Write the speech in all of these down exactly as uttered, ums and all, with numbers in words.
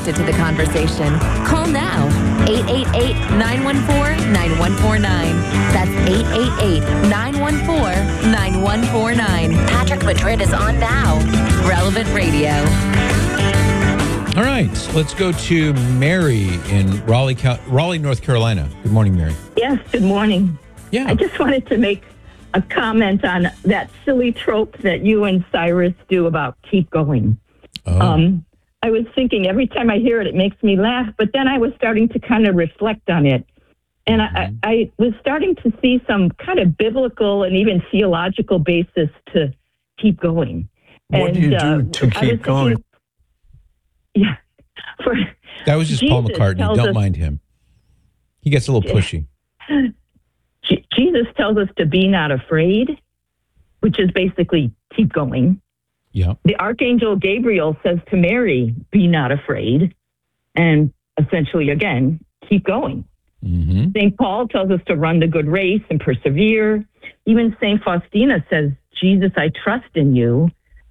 connected to the conversation. Call now. eight eight eight, nine one four, nine one four nine. That's eight eight eight, nine one four, nine one four nine. Patrick Madrid is on now. Relevant Radio. All right, let's go to Mary in Raleigh, Raleigh, North Carolina. Good morning, Mary. Yes, good morning. Yeah. I just wanted to make a comment on that silly trope that you and Cyrus do about keep going. Oh. Um, I was thinking every time I hear it, it makes me laugh, but then I was starting to kind of reflect on it. And mm-hmm. I, I was starting to see some kind of biblical and even theological basis to keep going. What and, do you do uh, to keep going? Thinking, yeah. For, that was just Jesus Paul McCartney. Don't us, mind him. He gets a little pushy. Jesus tells us to be not afraid, which is basically keep going. Yeah. The Archangel Gabriel says to Mary, be not afraid. And essentially, again, keep going. Mm-hmm. Saint Paul tells us to run the good race and persevere. Even Saint Faustina says, Jesus, I trust in you.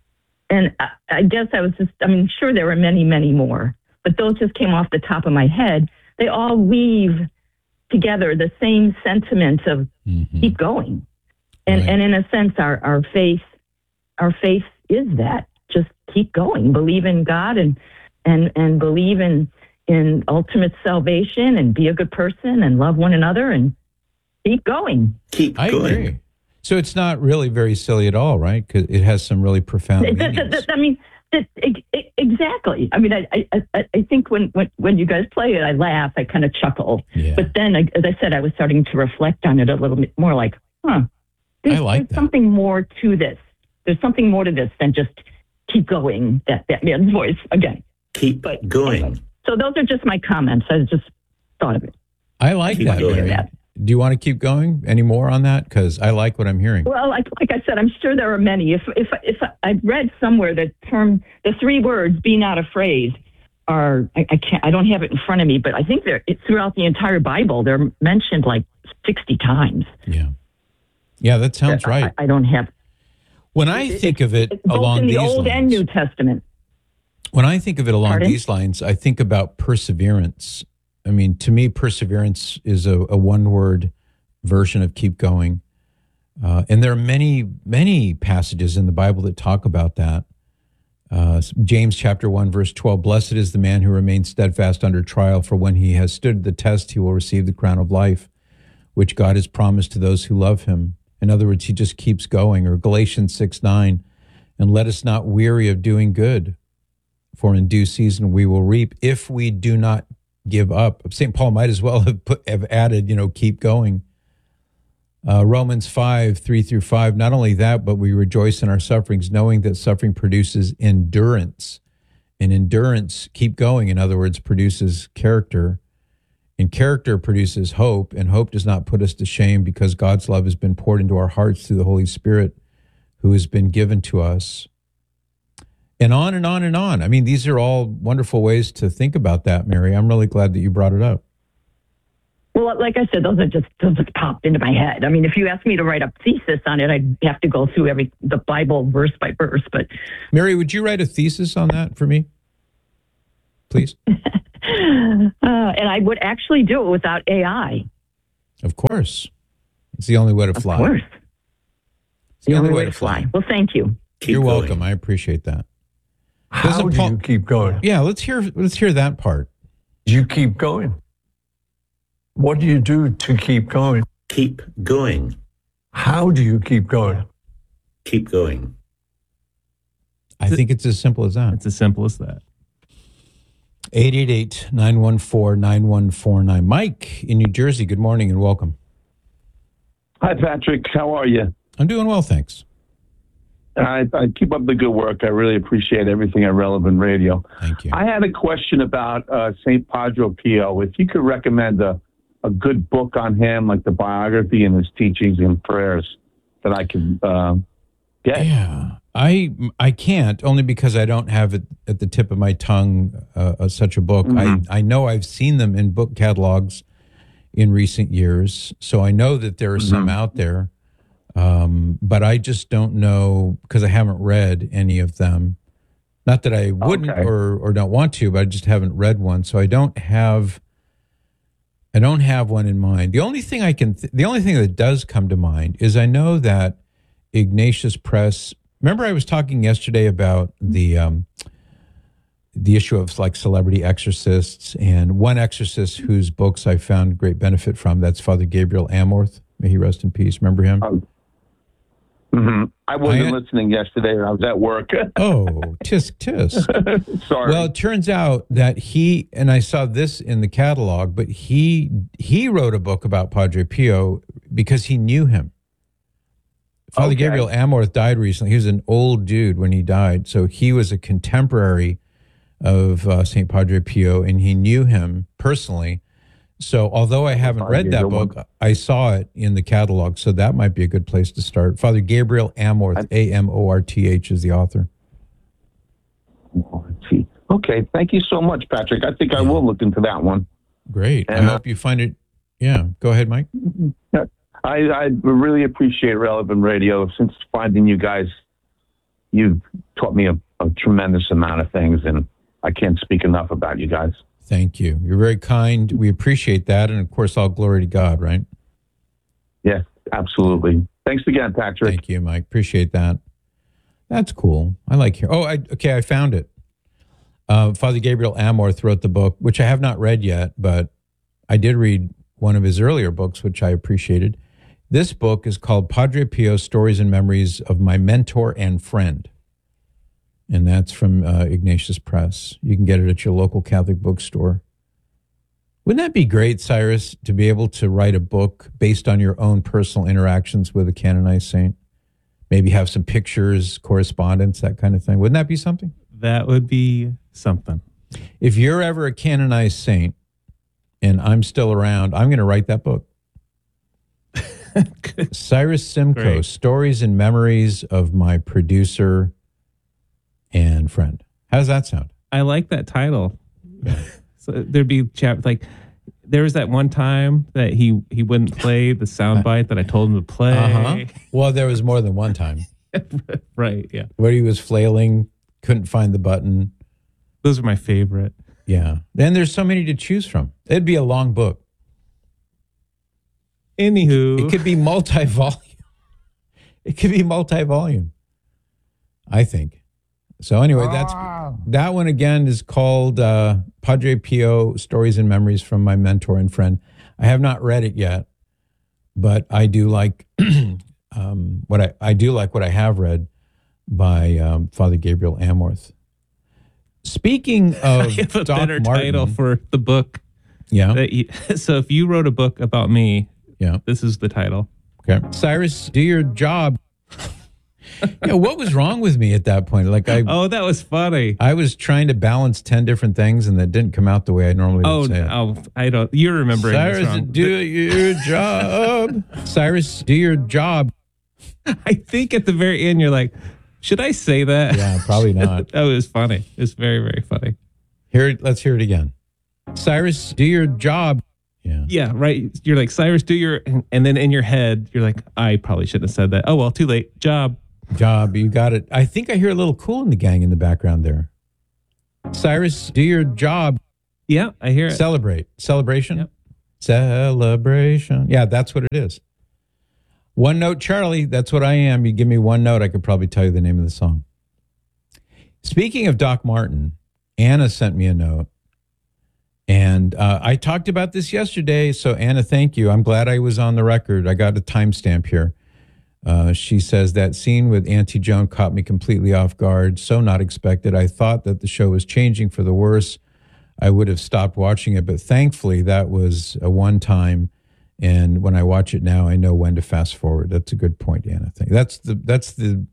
And I, I guess I was just, I mean, sure, there were many, many more, but those just came off the top of my head. They all weave together the same sentiment of mm-hmm. keep going. And right. and in a sense, our, our faith, our faith is that. Just keep going. Believe in God and and and believe in in ultimate salvation and be a good person and love one another and keep going. Keep I going. Agree. So it's not really very silly at all, right? Because it has some really profound meanings. I mean, it, it, it, exactly. I mean, I, I I think when, when, when you guys play it, I laugh, I kind of chuckle. Yeah. But then, as I said, I was starting to reflect on it a little bit more like, huh, there's, I like there's that. something more to this. There's something more to this than just keep going, that, that man's voice again. Keep but going. Anyway, so those are just my comments. I just thought of it. I like keep that, Mary. That. Do you want to keep going any more on that? Because I like what I'm hearing. Well, like, like I said, I'm sure there are many. If if if I read somewhere the term, the three words "be not afraid" are I, I can't I don't have it in front of me, but I think they're it's throughout the entire Bible. They're mentioned like sixty times. Yeah, yeah, that sounds I, right. I, I don't have. When I it, think of it it's both along in the these Old lines, and New Testament. When I think of it along Pardon? these lines, I think about perseverance. I mean, to me, perseverance is a, a one-word version of keep going. Uh, and there are many, many passages in the Bible that talk about that. Uh, James chapter one, verse twelve, blessed is the man who remains steadfast under trial, for when he has stood the test, he will receive the crown of life, which God has promised to those who love him. In other words, he just keeps going. Or Galatians six, nine, and let us not weary of doing good, for in due season we will reap if we do not give up. Saint Paul might as well have put, have added, you know, keep going. Uh, Romans five, three through five, not only that, but we rejoice in our sufferings, knowing that suffering produces endurance. And endurance, keep going, in other words, produces character. And character produces hope, and hope does not put us to shame because God's love has been poured into our hearts through the Holy Spirit who has been given to us. And on and on and on. I mean, these are all wonderful ways to think about that, Mary. I'm really glad that you brought it up. Well, like I said, those are just those just popped into my head. I mean, if you asked me to write a thesis on it, I'd have to go through every the Bible verse by verse. But Mary, would you write a thesis on that for me, please? uh, and I would actually do it without A I. Of course, it's the only way to fly. Of course, it's the, the only, only way, way to fly. fly. Well, thank you. Keep You're going. welcome. I appreciate that. How Doesn't do Paul, you keep going? Yeah, let's hear let's hear that part. You keep going. What do you do to keep going? Keep going. How do you keep going? Keep going. I think it's as simple as that. It's as simple as that. eight eight eight, nine one four, nine one four nine. Mike in New Jersey, good morning and welcome. Hi, Patrick. How are you? I'm doing well, thanks. I, I keep up the good work. I really appreciate everything at Relevant Radio. Thank you. I had a question about uh, Saint Padre Pio. If you could recommend a, a good book on him, like the biography and his teachings and prayers that I can uh, get. Yeah, I I can't, only because I don't have it at the tip of my tongue, uh, uh, such a book. Mm-hmm. I, I know I've seen them in book catalogs in recent years, so I know that there are mm-hmm. some out there. Um, but I just don't know, because I haven't read any of them. Not that I wouldn't Okay. or or don't want to, but I just haven't read one, so I don't have. I don't have one in mind. The only thing I can, th- the only thing that does come to mind is I know that Ignatius Press. Remember, I was talking yesterday about the um, the issue of like celebrity exorcists, and one exorcist whose books I found great benefit from. That's Father Gabriel Amorth. May he rest in peace. Remember him? Um, mhm. I wasn't I- listening yesterday. I was at work. Oh, tisk tisk. Sorry. Well, it turns out that he, and I saw this in the catalog, but he he wrote a book about Padre Pio because he knew him. Father Okay. Gabriel Amorth died recently. He was an old dude when he died, so he was a contemporary of uh, Saint Padre Pio, and he knew him personally. So although I haven't Father read that Gabriel. book, I saw it in the catalog, so that might be a good place to start. Father Gabriel Amorth, A M O R T H, is the author. Okay, thank you so much, Patrick. I think I Yeah. will look into that one. Great. I And, uh, hope you find it. Yeah, go ahead, Mike. I, I really appreciate Relevant Radio. Since finding you guys, you've taught me a, a tremendous amount of things, and I can't speak enough about you guys. Thank you. You're very kind. We appreciate that. And of course, all glory to God, right? Yes, absolutely. Thanks again, Patrick. Thank you, Mike. Appreciate that. That's cool. I like here. Oh, I, okay. I found it. Uh, Father Gabriel Amorth wrote the book, which I have not read yet, but I did read one of his earlier books, which I appreciated. This book is called Padre Pio, Stories and Memories of My Mentor and Friend. And that's from uh, Ignatius Press. You can get it at your local Catholic bookstore. Wouldn't that be great, Cyrus, to be able to write a book based on your own personal interactions with a canonized saint? Maybe have some pictures, correspondence, that kind of thing. Wouldn't that be something? That would be something. If you're ever a canonized saint and I'm still around, I'm going to write that book. Cyrus Simcoe, Great. Stories and Memories of My Producer and Friend. How does that sound? I like that title. So there'd be chap like there was that one time that he he wouldn't play the soundbite that I told him to play. Uh-huh. Well, there was more than one time Right, yeah. where he was flailing, couldn't find the button. Those are my favorite. Yeah. And there's so many to choose from. It'd be a long book. Anywho, It could be multi-volume. It could be multi-volume, I think. So anyway, that's that one again is called uh, Padre Pio, Stories and Memories from My Mentor and Friend. I have not read it yet, but I do like um, what I, I do like what I have read by um, Father Gabriel Amorth. Speaking I of have a Doc better Martin, title for the book. yeah, That you, so if you wrote a book about me, yeah. this is the title. Okay. Cyrus, do your job. Yeah, what was wrong with me at that point? Like I, Oh, that was funny. I was trying to balance ten different things, and that didn't come out the way I normally Oh, would say it. oh, I don't. You're remembering this Cyrus, wrong. do your job. Cyrus, do your job. I think at the very end, you're like, should I say that? Yeah, probably not. That was funny. It's very, very funny. Here, let's hear it again. Cyrus, do your job. Yeah. Yeah, right. You're like, Cyrus, do your, and, and then in your head, you're like, I probably shouldn't have said that. Oh, well, too late. Job. Job, you got it. I think I hear a little Cool in the Gang in the background there. Cyrus, do your job. Yeah, I hear it. Celebrate. Celebration? Yep. Celebration. Yeah, that's what it is. One Note Charlie, that's what I am. You give me one note, I could probably tell you the name of the song. Speaking of Doc Martin, Anna sent me a note. And uh, I talked about this yesterday. So, Anna, thank you. I'm glad I was on the record. I got a timestamp here. Uh, she says that scene with Auntie Joan caught me completely off guard. So not expected. I thought that the show was changing for the worse. I would have stopped watching it, but thankfully that was a one time. And when I watch it now, I know when to fast forward. That's a good point, Anna. Think that's the that's the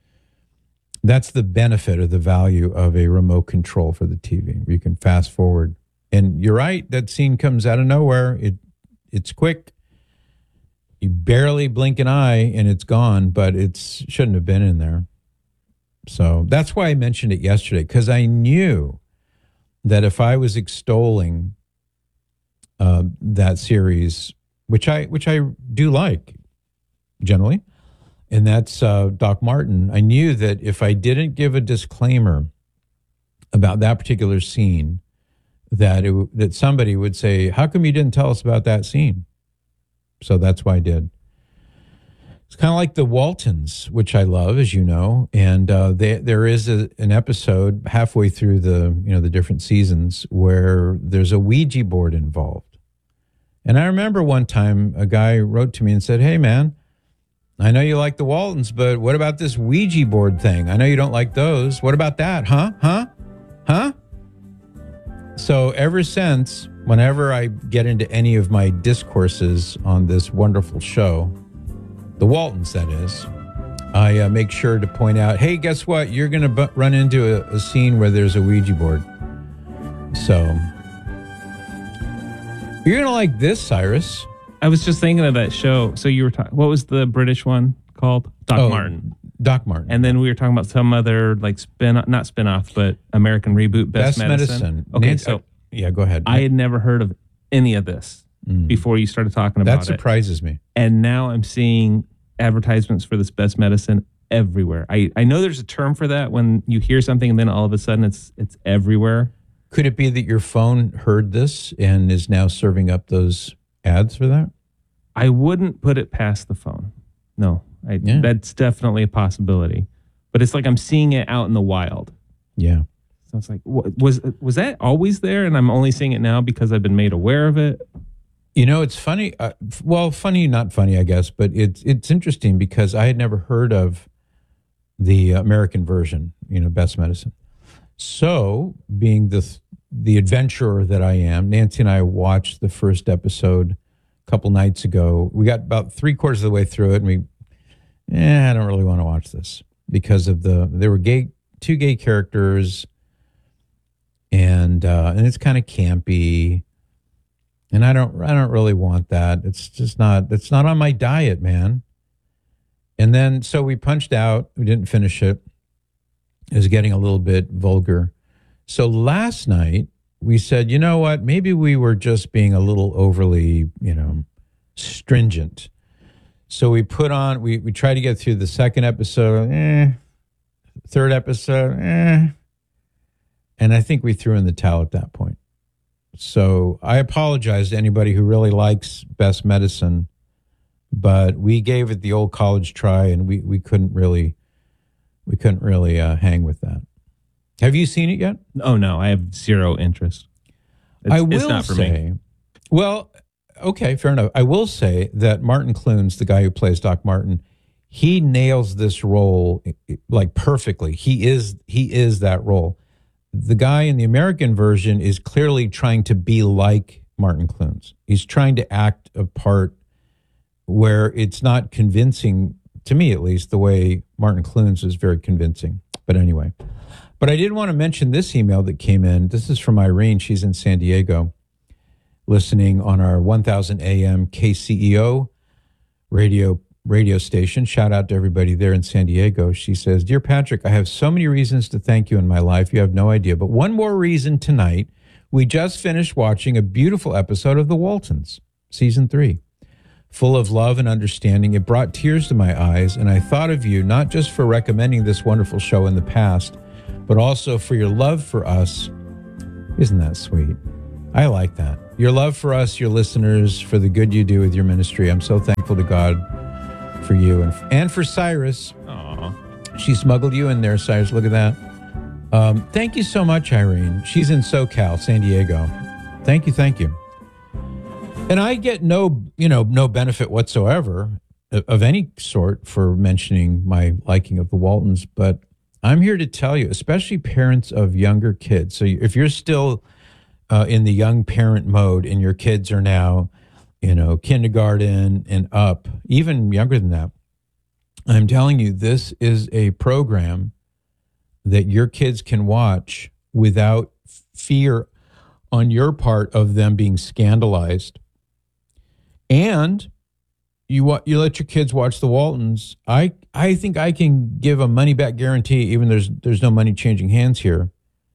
that's the benefit or the value of a remote control for the T V. Where you can fast forward. And you're right, that scene comes out of nowhere. It it's quick. You barely blink an eye and it's gone, but it shouldn't have been in there. So that's why I mentioned it yesterday, because I knew that if I was extolling uh, that series, which I which I do like generally, and that's uh, Doc Martin, I knew that if I didn't give a disclaimer about that particular scene that it, that somebody would say, how come you didn't tell us about that scene? So that's why I did. It's kind of like the Waltons, which I love, as you know, and uh, they, there is a, an episode halfway through the you know the different seasons where there's a Ouija board involved. And I remember one time a guy wrote to me and said, "Hey, man, I know you like the Waltons, but what about this Ouija board thing? I know you don't like those. What about that? Huh? Huh? Huh?" So ever since, whenever I get into any of my discourses on this wonderful show, the Waltons, that is, I uh, make sure to point out, hey, guess what? You're going to bu- run into a, a scene where there's a Ouija board. So you're going to like this, Cyrus. I was just thinking of that show. So you were talking, what was the British one called? Doc Oh, Martin. Doc Martin. And then we were talking about some other like spin, not spin-off, but American reboot, Best, Best Medicine. Medicine. Okay, Nan- so uh, yeah, go ahead. I had never heard of any of this Mm. before you started talking about That surprises me. it. And now I'm seeing advertisements for this Best Medicine everywhere. I, I know there's a term for that when you hear something and then all of a sudden it's it's everywhere. Could it be that your phone heard this and is now serving up those ads for that? I wouldn't put it past the phone. No, I, Yeah. that's definitely a possibility. But it's like I'm seeing it out in the wild. Yeah. So it's like, wa- was was that always there? And I'm only seeing it now because I've been made aware of it. You know, it's funny. Uh, f- well, funny, not funny, I guess, but it's it's interesting because I had never heard of the American version, you know, Best Medicine. So, being the th- the adventurer that I am, Nancy and I watched the first episode a couple nights ago. We got about three quarters of the way through it, and we, eh, I don't really want to watch this because of the there were gay two gay characters, and uh, and it's kind of campy. And I don't, I don't really want that. It's just not, it's not on my diet, man. And then, so we punched out. We didn't finish it. It was getting a little bit vulgar. So last night we said, you know what? Maybe we were just being a little overly, you know, stringent. So we put on, we, we tried to get through the second episode, eh, third episode, eh. And I think we threw in the towel at that point. So I apologize to anybody who really likes Best Medicine, but we gave it the old college try, and we, we couldn't really we couldn't really uh, hang with that. Have you seen it yet? Oh no, I have zero interest. It's, I will it's not for say, me. well, okay, fair enough. I will say that Martin Clunes, the guy who plays Doc Martin, he nails this role like perfectly. He is he is that role. The guy in the American version is clearly trying to be like Martin Clunes. He's trying to act a part where it's not convincing, to me at least, the way Martin Clunes is very convincing. But anyway, but I did want to mention this email that came in. This is from Irene. She's in San Diego, listening on our one thousand A M K C E O radio radio station. Shout out to everybody there in San Diego. She says, "Dear Patrick, I have so many reasons to thank you in my life. You have no idea. But one more reason tonight. We just finished watching a beautiful episode of The Waltons, season three. Full of love and understanding. It brought tears to my eyes, and I thought of you not just for recommending this wonderful show in the past, but also for your love for us." Isn't that sweet? I like that. Your love for us, your listeners, for the good you do with your ministry. I'm so thankful to God for you and, and for Cyrus. Aw. She smuggled you in there, Cyrus. Look at that. Um, thank you so much, Irene. She's in SoCal, San Diego. Thank you, thank you. And I get no, you know, no benefit whatsoever of any sort for mentioning my liking of the Waltons, but I'm here to tell you, especially parents of younger kids. So if you're still uh, in the young parent mode and your kids are now, you know, kindergarten and up, even younger than that, I'm telling you, this is a program that your kids can watch without fear on your part of them being scandalized. And you wa- you let your kids watch the Waltons. I I think I can give a money back guarantee, even there's there's no money changing hands here.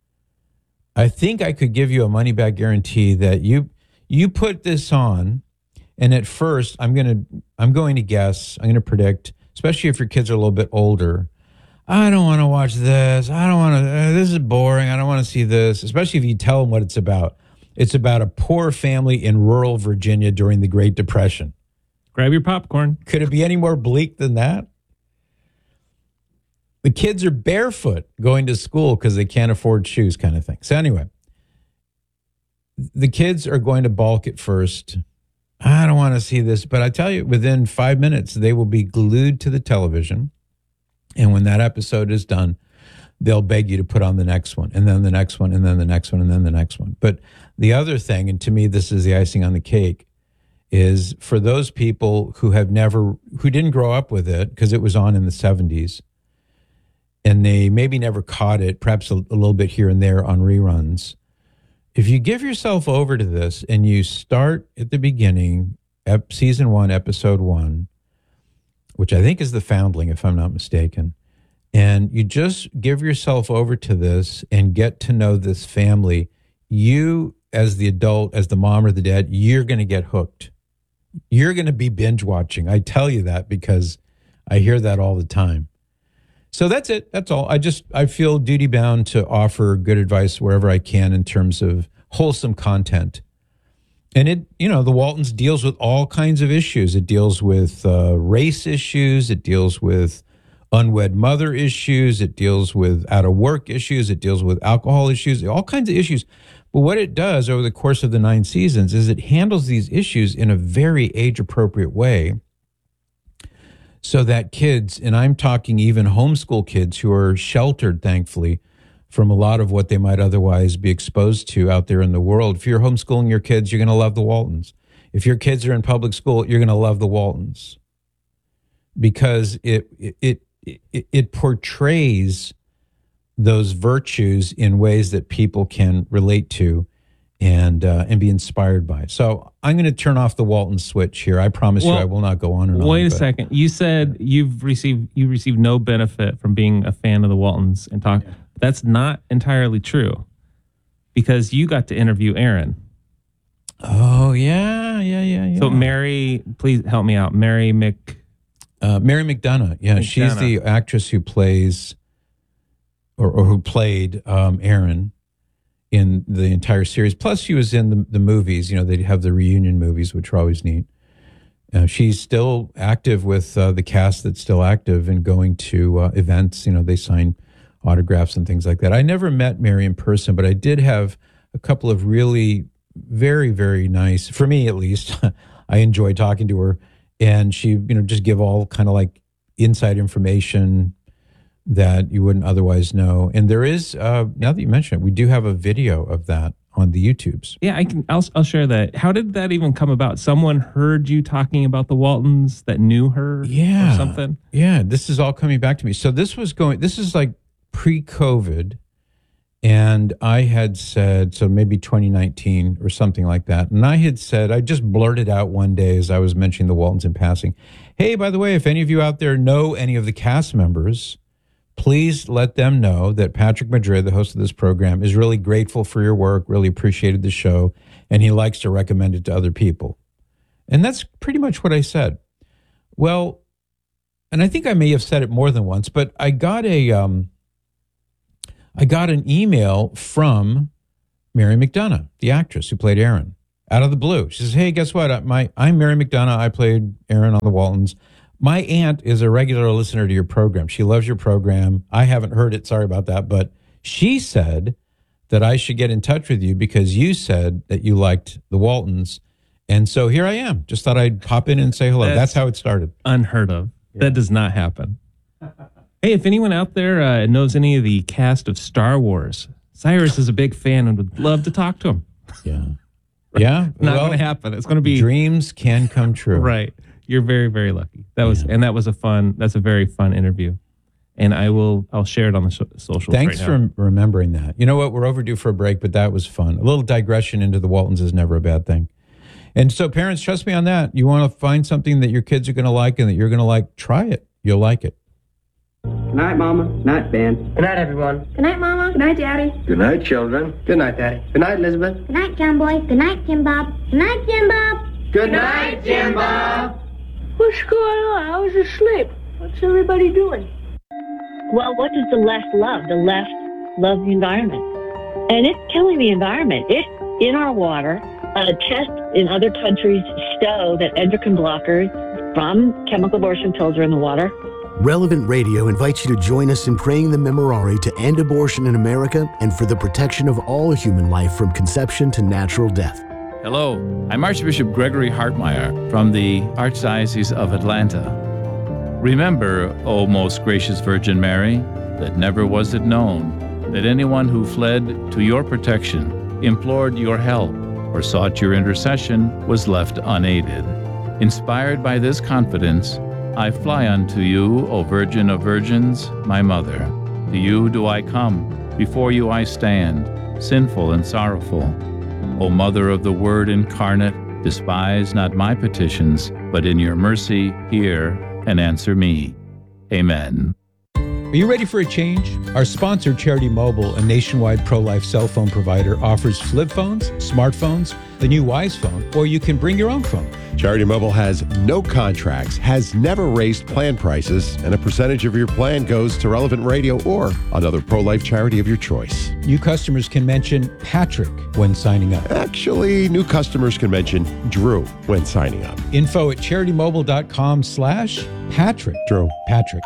I think I could give you a money back guarantee that you you put this on, and at first I'm gonna I'm going to guess I'm going to predict, especially if your kids are a little bit older, I don't want to watch this. I don't want to, uh, this is boring. I don't want to see this, especially if you tell them what it's about. It's about a poor family in rural Virginia during the Great Depression. Grab your popcorn. Could it be any more bleak than that? The kids are barefoot going to school because they can't afford shoes, kind of thing. So anyway, the kids are going to balk at first. I don't want to see this, but I tell you, within five minutes, they will be glued to the television. And when that episode is done, they'll beg you to put on the next one, and then the next one, and then the next one, and then the next one. But the other thing, and to me, this is the icing on the cake, is for those people who have never, who didn't grow up with it because it was on in the seventies, and they maybe never caught it, perhaps a, a little bit here and there on reruns. If you give yourself over to this and you start at the beginning, ep- season one, episode one, which I think is The Foundling, if I'm not mistaken, and you just give yourself over to this and get to know this family, you as the adult, as the mom or the dad, you're going to get hooked. You're going to be binge watching. I tell you that because I hear that all the time. So that's it. That's all. I just, I feel duty bound to offer good advice wherever I can in terms of wholesome content. And it, you know, the Waltons deals with all kinds of issues. It deals with uh, race issues. It deals with unwed mother issues. It deals with out of work issues. It deals with alcohol issues, all kinds of issues. But what it does over the course of the nine seasons is it handles these issues in a very age appropriate way so that kids, and I'm talking even homeschool kids who are sheltered, thankfully, from a lot of what they might otherwise be exposed to out there in the world. If you're homeschooling your kids, you're going to love the Waltons. If your kids are in public school, you're going to love the Waltons because it it it, it portrays those virtues in ways that people can relate to and uh, and be inspired by. So I'm going to turn off the Walton switch here. I promise well, you I will not go on and on. Wait a but. second. You said you've received you received no benefit from being a fan of the Waltons and talk. Yeah. That's not entirely true because you got to interview Aaron. Oh, yeah, yeah, yeah, yeah. So Mary, please help me out. Mary Mc... Uh, Mary McDonough. Yeah, McDonough. She's the actress who plays or, or who played um, Aaron in the entire series. Plus, she was in the, the movies. You know, they have the reunion movies, which are always neat. Uh, she's still active with uh, the cast that's still active and going to uh, events. You know, they sign autographs and things like that. I never met Mary in person, but I did have a couple of really very, very nice, for me at least, I enjoy talking to her. And she, you know, just give all kind of like inside information that you wouldn't otherwise know. And there is, uh, now that you mention it, we do have a video of that on the YouTubes. Yeah, I can. I'll, I'll share that. How did that even come about? Someone heard you talking about the Waltons that knew her, yeah, or something. Yeah, this is all coming back to me. So this was going. This is like pre-COVID, and I had said, so maybe twenty nineteen or something like that. And I had said, I just blurted out one day as I was mentioning the Waltons in passing, hey, by the way, if any of you out there know any of the cast members, please let them know that Patrick Madrid, the host of this program, is really grateful for your work, really appreciated the show, and he likes to recommend it to other people. And that's pretty much what I said. Well, and I think I may have said it more than once, but I got a... Um, I got an email from Mary McDonough, the actress who played Aaron, out of the blue. She says, hey, guess what? I, my, I'm Mary McDonough. I played Aaron on the Waltons. My aunt is a regular listener to your program. She loves your program. I haven't heard it. Sorry about that. But she said that I should get in touch with you because you said that you liked the Waltons. And so here I am. Just thought I'd pop in and say hello. That's, That's how it started. Unheard of. Yeah. That does not happen. Hey, if anyone out there uh, knows any of the cast of Star Wars, Cyrus is a big fan and would love to talk to him. Yeah. Yeah. Not well, going to happen. It's going to be... Dreams can come true. Right. You're very, very lucky. That was, yeah. And that was a fun, that's a very fun interview. And I will, I'll share it on the so- socials. Thanks right for now. remembering that. You know what? We're overdue for a break, but that was fun. A little digression into the Waltons is never a bad thing. And so parents, trust me on that. You want to find something that your kids are going to like and that you're going to like, try it. You'll like it. Good night, Mama. Good night, Ben. Good night, everyone. Good night, Mama. Good night, Daddy. Good night, children. Good night, Daddy. Good night, Elizabeth. Good night, John Boy. Good night, Jim Bob. Good night, Jim Bob. Good night, Jim Bob. What's going on? I was asleep. What's everybody doing? Well, what does the left love? The left loves the environment. And it's killing the environment. It's in our water. Uh, tests in other countries show that endocrine blockers from chemical abortion pills are in the water. Relevant Radio invites you to join us in praying the Memorare to end abortion in America and for the protection of all human life from conception to natural death. Hello, I'm Archbishop Gregory Hartmeyer from the Archdiocese of Atlanta. Remember, O most gracious Virgin Mary, that never was it known that anyone who fled to your protection, implored your help, or sought your intercession was left unaided. Inspired by this confidence, I fly unto you, O Virgin of Virgins, my Mother. To you do I come, before you I stand, sinful and sorrowful. O Mother of the Word incarnate, despise not my petitions, but in your mercy hear and answer me. Amen. Are you ready for a change? Our sponsor, Charity Mobile, a nationwide pro-life cell phone provider, offers flip phones, smartphones, the new Wise phone, or you can bring your own phone. Charity Mobile has no contracts, has never raised plan prices, and a percentage of your plan goes to Relevant Radio or another pro-life charity of your choice. New customers can mention Patrick when signing up. Actually, new customers can mention Drew when signing up. Info at CharityMobile.com slash Patrick. Drew. Patrick.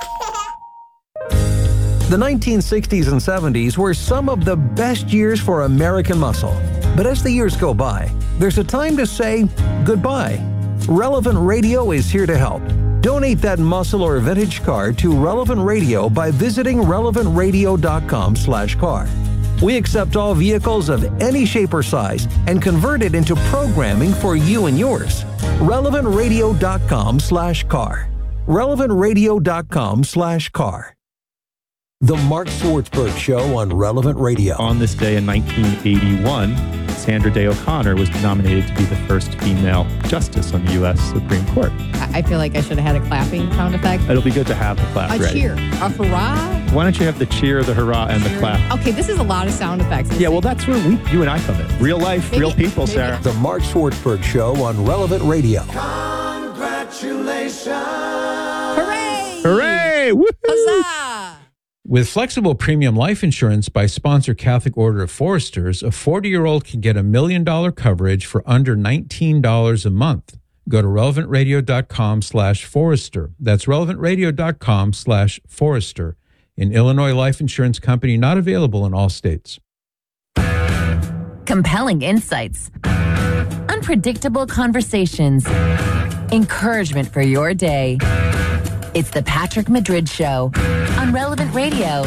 The nineteen sixties and seventies were some of the best years for American muscle. But as the years go by, there's a time to say goodbye. Relevant Radio is here to help. Donate that muscle or vintage car to Relevant Radio by visiting relevantradio.com slash car. We accept all vehicles of any shape or size and convert it into programming for you and yours. relevantradio.com slash car. relevantradio.com slash car. The Mark Swartzberg Show on Relevant Radio. On this day in nineteen eighty-one, Sandra Day O'Connor was nominated to be the first female justice on the U S Supreme Court. I feel like I should have had a clapping sound effect. It'll be good to have the clap a ready. cheer. A hurrah. Why don't you have the cheer, the hurrah, and the clap? Okay, this is a lot of sound effects. Yeah, well, that's where we, you and I come in. Real life, maybe, real people, maybe. Sarah. The Mark Swartzberg Show on Relevant Radio. Congratulations. Hooray. Hooray. Woo-hoo. Huzzah. With flexible premium life insurance by sponsor Catholic Order of Foresters, a forty-year-old can get a million dollar coverage for under nineteen dollars a month. Go to relevantradio.com slash Forester. That's relevantradio.com slash Forester. An Illinois life insurance company not available in all states. Compelling insights. Unpredictable conversations. Encouragement for your day. It's the Patrick Madrid Show on Relevant Radio.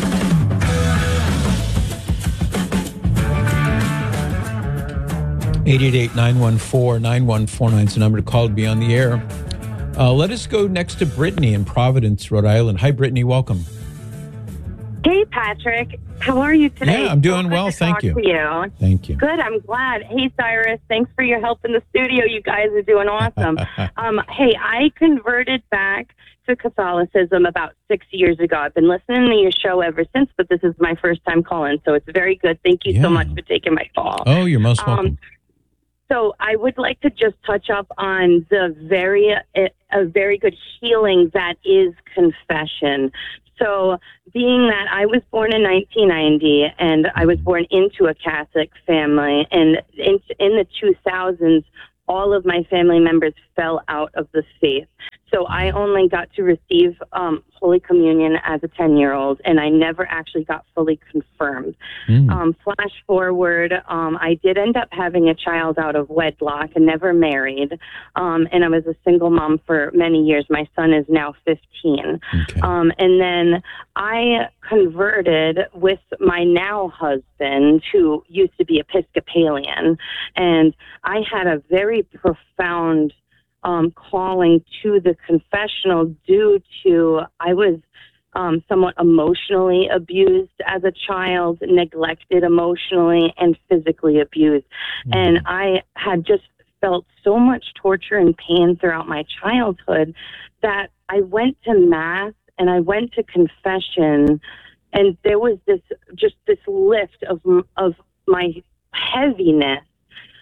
eight eight eight, nine one four, nine one four nine is the number to call to be on the air. Uh, let us go next to Brittany in Providence, Rhode Island. Hi, Brittany. Welcome. Hey, Patrick. How are you today? Yeah, I'm doing so well. Thank you. you. Thank you. Good. I'm glad. Hey, Cyrus. Thanks for your help in the studio. You guys are doing awesome. um, hey, I converted back to Catholicism about six years ago. I've been listening to your show ever since, but this is my first time calling, so it's very good. Thank you yeah. so much for taking my call. Oh, you're most welcome. Um, so I would like to just touch up on the very, a very good healing that is confession. So being that I was born in nineteen ninety and I was born into a Catholic family, and in, in the two thousands, all of my family members fell out of the faith. So I only got to receive um, Holy Communion as a ten-year-old, and I never actually got fully confirmed. Mm. Um, flash forward, um, I did end up having a child out of wedlock and never married, um, and I was a single mom for many years. My son is now fifteen. Okay. Um, and then I converted with my now husband, who used to be Episcopalian, and I had a very profound Um, calling to the confessional due to I was um, somewhat emotionally abused as a child, neglected emotionally and physically abused. Mm-hmm. And I had just felt so much torture and pain throughout my childhood that I went to Mass and I went to confession, and there was this just this lift of of my heaviness.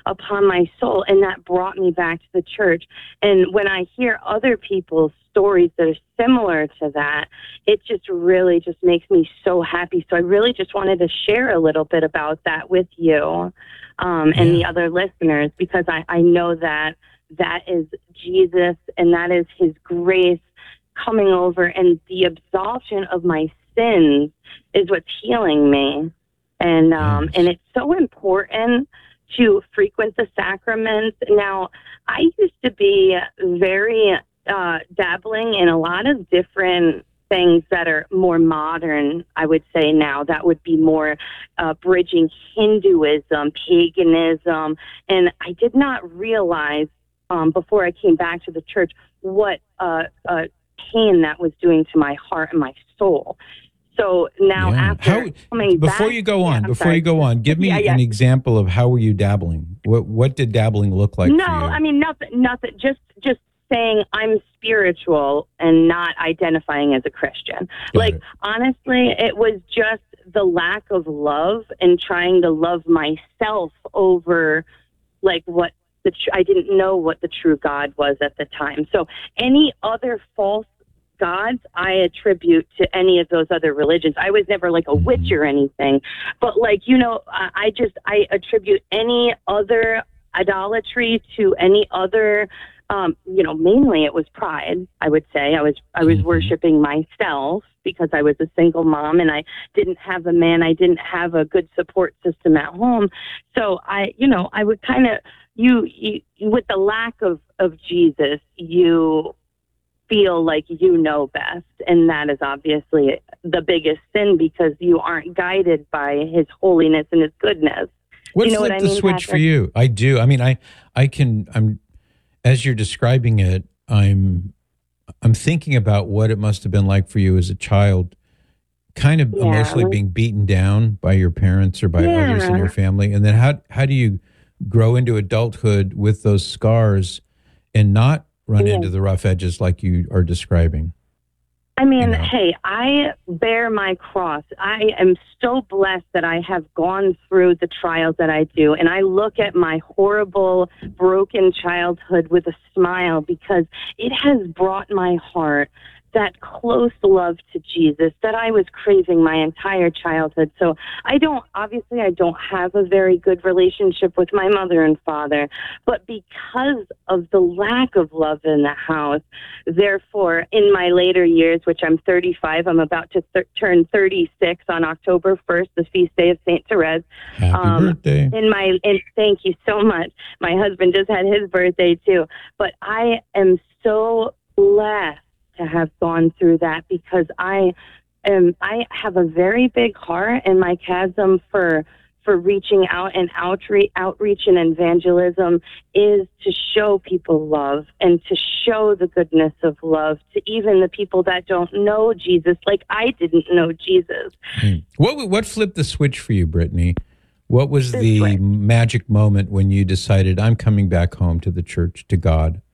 upon my soul, and that brought me back to the church. And when I hear other people's stories that are similar to that, it just really just makes me so happy. So I really just wanted to share a little bit about that with you um, and the other listeners, because I, I know that that is Jesus and that is his grace coming over, and the absolution of my sins is what's healing me. And um, and it's so important to frequent the sacraments. Now, I used to be very uh, dabbling in a lot of different things that are more modern, I would say now. That would be more uh, bridging Hinduism, paganism. And I did not realize um, before I came back to the church what uh, uh, pain that was doing to my heart and my soul. So now Yeah. after How, coming before back, you go on, yeah, before sorry. you go on, give me Yeah, yeah. an example of how were you dabbling? What what did dabbling look like no, for you? I mean nothing. Nothing. Just just saying I'm spiritual and not identifying as a Christian. Got like it. honestly, it was just the lack of love and trying to love myself over like what the tr- I didn't know what the true God was at the time. So any other false gods I attribute to any of those other religions. I was never like a witch or anything, but like, you know, I I just, I attribute any other idolatry to any other, um, you know, mainly it was pride, I would say. I was, I was worshiping myself because I was a single mom and I didn't have a man. I didn't have a good support system at home. So I, you know, I would kind of, you, you, with the lack of, of Jesus, you feel like you know best, and that is obviously the biggest sin because you aren't guided by his holiness and his goodness. What you know flipped what I the mean, switch for Patrick? you? I do. I mean, I I can. I'm as you're describing it. I'm I'm thinking about what it must have been like for you as a child, kind of Yeah. emotionally being beaten down by your parents or by others in Yeah. your family, and then how how do you grow into adulthood with those scars and not run Yeah. into the rough edges like you are describing? I mean, You know. hey, I bear my cross. I am so blessed that I have gone through the trials that I do. And I look at my horrible, broken childhood with a smile because it has brought my heart that close love to Jesus that I was craving my entire childhood. So I don't, obviously I don't have a very good relationship with my mother and father, but because of the lack of love in the house, therefore in my later years, which I'm thirty-five, I'm about to th- turn thirty-six on October first, the feast day of Saint Therese. Happy birthday. In my, and thank you so much. My husband just had his birthday too, but I am so blessed to have gone through that because I am, I have a very big heart, and my chasm for, for reaching out and outreach, outreach and evangelism is to show people love and to show the goodness of love to even the people that don't know Jesus, like I didn't know Jesus. What what flipped the switch for you, Brittany? What was This the way. magic moment when you decided I'm coming back home to the church, to God?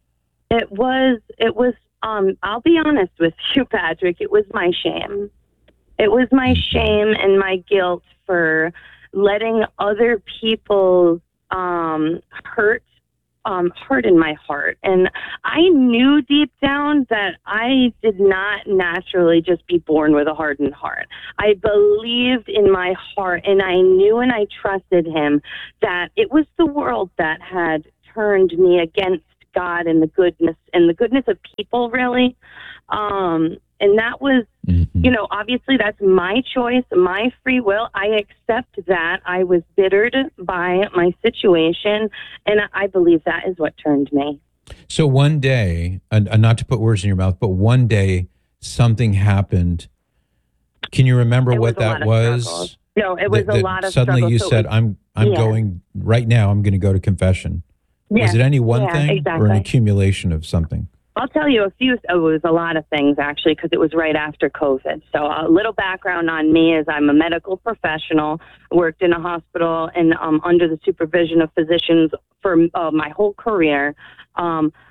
It was, it was, um, I'll be honest with you, Patrick, it was my shame. It was my shame and my guilt for letting other people um, hurt, um, hurt in my heart. And I knew deep down that I did not naturally just be born with a hardened heart. I believed in my heart, and I knew and I trusted him that it was the world that had turned me against God and the goodness and the goodness of people, really. Um, and that was, you know, obviously that's my choice, my free will. I accept that. I was bittered by my situation, and I believe that is what turned me. So one day, and, and not to put words in your mouth, but one day something happened. Can you remember It what was a lot that of was? struggles. No, it was That- a that lot of suddenly struggles. you So it said, was- "I'm I'm Yeah. going right now. I'm going to go to confession." Yeah. Was it any one Yeah, thing or an exactly. accumulation of something? I'll tell you a few, oh, it was a lot of things actually, because it was right after COVID. So a little background on me is I'm a medical professional, worked in a hospital and um, under the supervision of physicians for uh, my whole career. Um,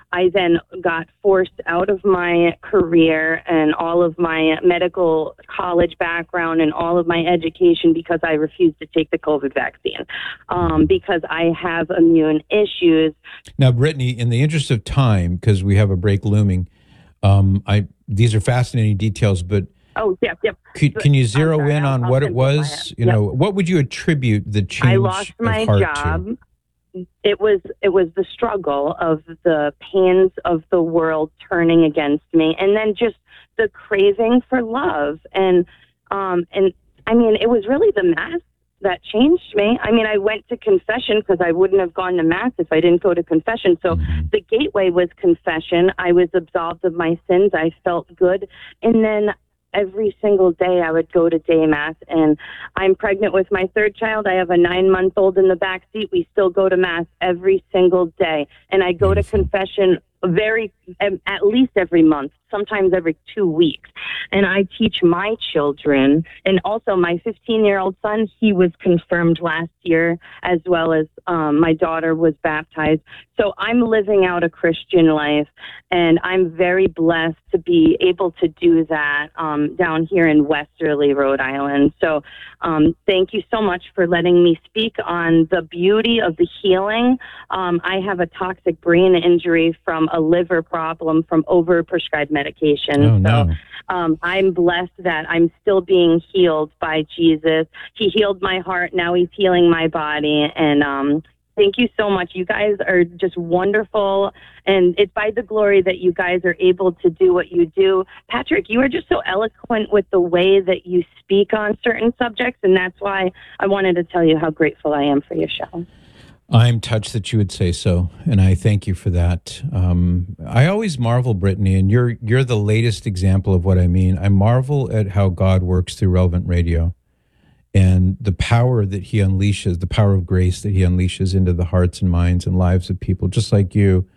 I then got forced out of my career and all of my medical college background and all of my education because I refused to take the COVID vaccine um, because I have immune issues. Now, Brittany, in the interest of time, because we have a break looming, um, I these are fascinating details, but Oh, yep, yep. Can, can you zero sorry, in on I'll, what I'll it was? it. You yep. know, what would you attribute the change I lost my of heart job. to? It was it was the struggle of the pains of the world turning against me, and then just the craving for love. And um, and I mean, it was really the Mass that changed me. I mean, I went to confession because I wouldn't have gone to Mass if I didn't go to confession. So mm-hmm. the gateway was confession. I was absolved of my sins. I felt good, and then every single day I would go to day Mass, and I'm pregnant with my third child. I have a nine month old in the back seat. We still go to Mass every single day. And I go to confession very, at least every month, sometimes every two weeks. And I teach my children, and also my fifteen year old son, he was confirmed last year, as well as um, my daughter was baptized. So I'm living out a Christian life, and I'm very blessed to be able to do that um, down here in Westerly, Rhode Island. So um, thank you so much for letting me speak on the beauty of the healing. Um, I have a toxic brain injury from a liver problem from over-prescribed medication. Oh, no. So um, I'm blessed that I'm still being healed by Jesus. He healed my heart. Now he's healing my body. And um, thank you so much. You guys are just wonderful. And it's by the glory that you guys are able to do what you do. Patrick, you are just so eloquent with the way that you speak on certain subjects. And that's why I wanted to tell you how grateful I am for your show. I'm touched that you would say so, and I thank you for that. Um, I always marvel, Brittany, and you're you're the latest example of what I mean. I marvel at how God works through Relevant Radio and the power that he unleashes, the power of grace that he unleashes into the hearts and minds and lives of people just like you.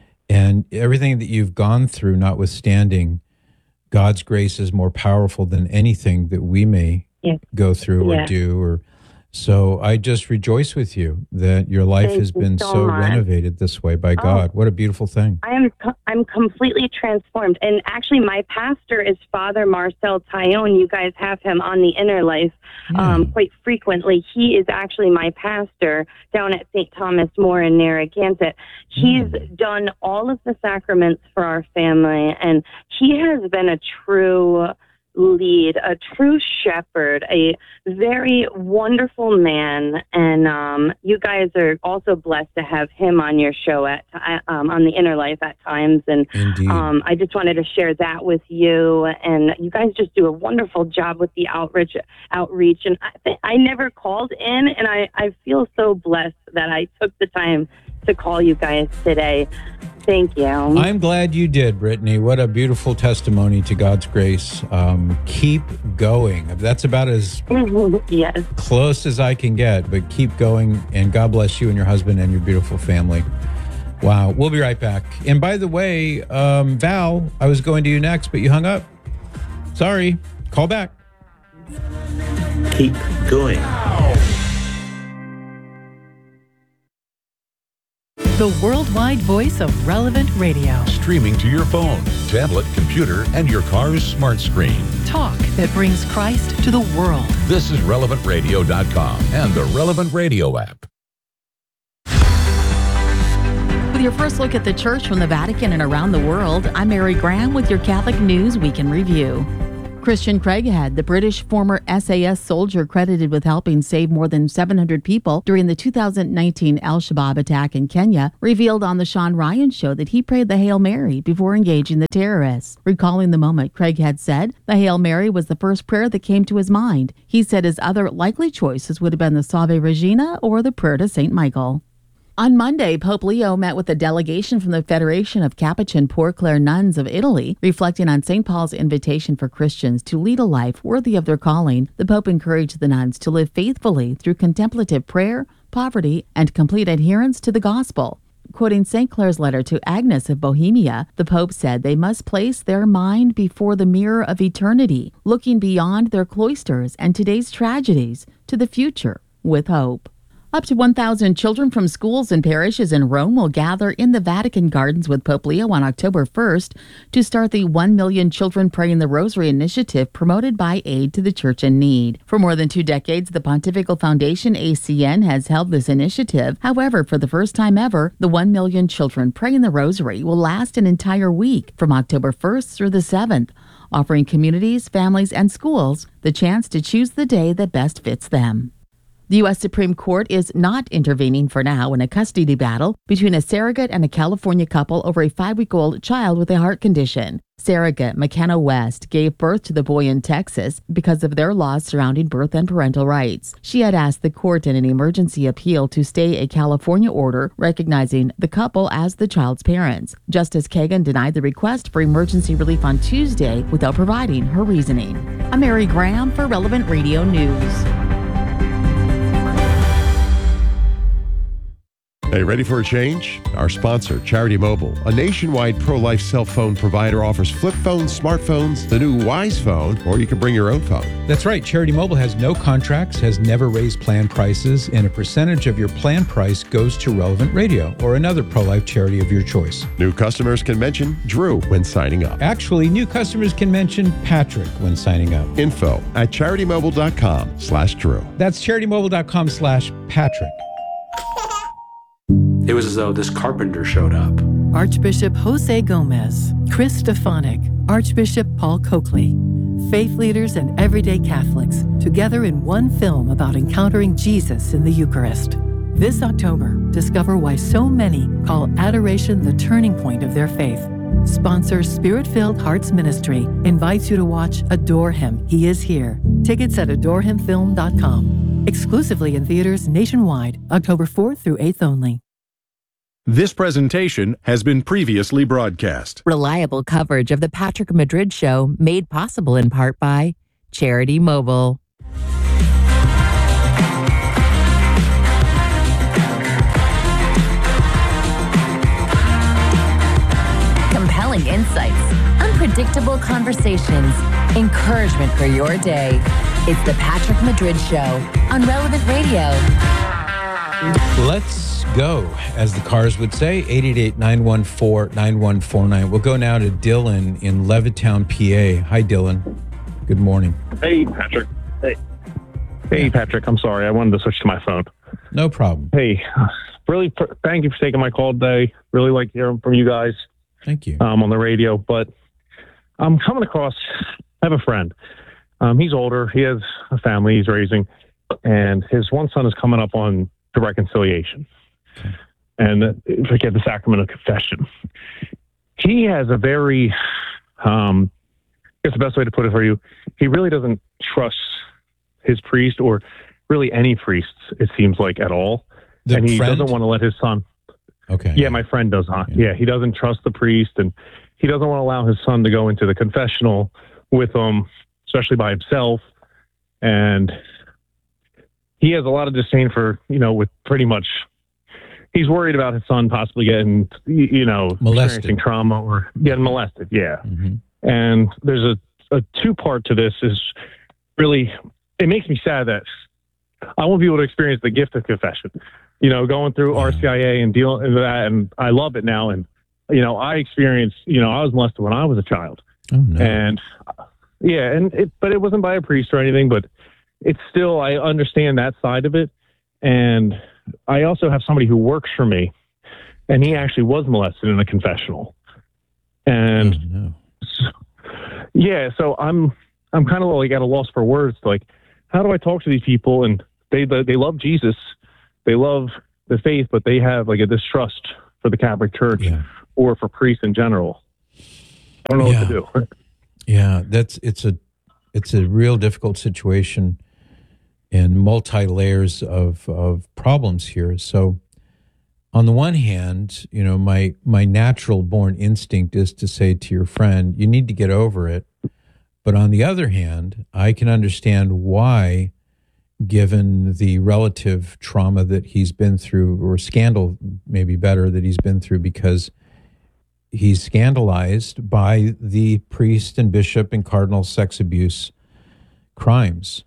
And everything that you've gone through, notwithstanding, God's grace is more powerful than anything that we may yeah. go through or yeah. do or So I just rejoice with you that your life Thank has you been so so much. renovated this way by Oh. God. What a beautiful thing. I am co- I'm completely transformed. And actually, my pastor is Father Marcel Tyone. You guys have him on the Inner Life um, quite frequently. He is actually my pastor down at Saint Thomas More in Narragansett. He's mm. done all of the sacraments for our family, and he has been a true lead, a true shepherd, a very wonderful man. And um, you guys are also blessed to have him on your show at um, on the Inner Life at times. And um, I just wanted to share that with you. And you guys just do a wonderful job with the outreach. Outreach, and I, th- I never called in, and I, I feel so blessed that I took the time to call you guys today. Thank you. I'm glad you did, Brittany. What a beautiful testimony to God's grace. Um, keep going. That's about as yes. close as I can get, but keep going. And God bless you and your husband and your beautiful family. Wow. We'll be right back. And by the way, um, Val, I was going to you next, but you hung up. Sorry. Call back. Keep going. The worldwide voice of Relevant Radio. Streaming to your phone, tablet, computer, and your car's smart screen. Talk that brings Christ to the world. This is relevant radio dot com and the Relevant Radio app. With your first look at the church from the Vatican and around the world, I'm Mary Graham with your Catholic News Week in Review. Christian Craighead, the British former S A S soldier credited with helping save more than seven hundred people during the two thousand nineteen Al-Shabaab attack in Kenya, revealed on the Sean Ryan Show that he prayed the Hail Mary before engaging the terrorists. Recalling the moment, Craighead said the Hail Mary was the first prayer that came to his mind. He said his other likely choices would have been the Salve Regina or the prayer to Saint Michael. On Monday, Pope Leo met with a delegation from the Federation of Capuchin Poor Clare Nuns of Italy. Reflecting on Saint Paul's invitation for Christians to lead a life worthy of their calling, the Pope encouraged the nuns to live faithfully through contemplative prayer, poverty, and complete adherence to the gospel. Quoting Saint Clare's letter to Agnes of Bohemia, the Pope said they must place their mind before the mirror of eternity, looking beyond their cloisters and today's tragedies to the future with hope. Up to one thousand children from schools and parishes in Rome will gather in the Vatican Gardens with Pope Leo on October first to start the one million Children Praying the Rosary initiative promoted by Aid to the Church in Need. For more than two decades, the Pontifical Foundation, A C N, has held this initiative. However, for the first time ever, the one million Children Praying the Rosary will last an entire week from October first through the seventh, offering communities, families, and schools the chance to choose the day that best fits them. The U S Supreme Court is not intervening for now in a custody battle between a surrogate and a California couple over a five-week-old child with a heart condition. Surrogate McKenna West gave birth to the boy in Texas because of their laws surrounding birth and parental rights. She had asked the court in an emergency appeal to stay a California order recognizing the couple as the child's parents. Justice Kagan denied the request for emergency relief on Tuesday without providing her reasoning. I'm Mary Graham for Relevant Radio News. Hey, ready for a change? Our sponsor, Charity Mobile, a nationwide pro-life cell phone provider, offers flip phones, smartphones, the new Wise phone, or you can bring your own phone. That's right. Charity Mobile has no contracts, has never raised plan prices, and a percentage of your plan price goes to Relevant Radio or another pro-life charity of your choice. New customers can mention Drew when signing up. Actually, new customers can mention Patrick when signing up. Info at charitymobile.com slash Drew. That's charitymobile.com slash Patrick. It was as though this carpenter showed up. Archbishop Jose Gomez, Chris Stefanik, Archbishop Paul Coakley. Faith leaders and everyday Catholics together in one film about encountering Jesus in the Eucharist. This October, discover why so many call adoration the turning point of their faith. Sponsor Spirit-Filled Hearts Ministry invites you to watch Adore Him, He Is Here. Tickets at adore him film dot com. Exclusively in theaters nationwide, October fourth through eighth only. This presentation has been previously broadcast. Reliable coverage of the Patrick Madrid Show made possible in part by Charity Mobile. Compelling insights, unpredictable conversations, encouragement for your day. It's the Patrick Madrid Show on Relevant Radio. Let's go, as the cars would say, eight eight eight, nine one four, nine one four nine. We'll go now to Dylan in Levittown, P A. Hi, Dylan. Good morning. Hey, Patrick. Hey. Hey, Patrick. I'm sorry. I wanted to switch to my phone. No problem. Hey, really, pr- thank you for taking my call today. Really like hearing from you guys. Thank you. Um, on the radio. But I'm coming across, I have a friend. Um, he's older. He has a family he's raising. And his one son is coming up on the reconciliation. Okay. And uh, forget the sacrament of confession. He has a very, um, I guess the best way to put it for you, he really doesn't trust his priest or really any priests, it seems like, at all. The and he friend? doesn't want to let his son. Okay. Yeah, my friend does not. Yeah. yeah, he doesn't trust the priest, and he doesn't want to allow his son to go into the confessional with him, especially by himself. And he has a lot of disdain for, you know, with pretty much, he's worried about his son possibly getting, you know, molested. experiencing trauma or getting molested. Yeah. Mm-hmm. And there's a, a two part to this is really, it makes me sad that I won't be able to experience the gift of confession, you know, going through yeah. R C I A and dealing with that. And I love it now. And, you know, I experienced, you know, I was molested when I was a child. Oh, no. And yeah, and it, but it wasn't by a priest or anything, but it's still, I understand that side of it. And I also have somebody who works for me, and he actually was molested in a confessional. And oh, no. so, yeah, so I'm, I'm kind of like at a loss for words. Like, how do I talk to these people? And they, they, they love Jesus. They love the faith, but they have like a distrust for the Catholic Church yeah. or for priests in general. I don't know yeah. what to do. Yeah, that's, it's a, it's a real difficult situation and multi layers of, of problems here. So on the one hand, you know, my, my natural born instinct is to say to your friend, you need to get over it. But on the other hand, I can understand why, given the relative trauma that he's been through, or scandal maybe better that he's been through, because he's scandalized by the priest and bishop and cardinal sex abuse crimes.